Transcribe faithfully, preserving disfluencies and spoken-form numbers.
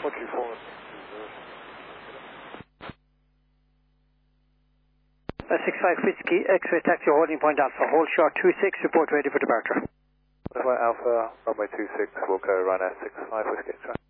four three four. Uh, six five Whiskey, X-ray taxi holding point Alpha. Hold short two six, report ready for departure. Alpha, runway two six, we'll go runner six five Whiskey X-ray.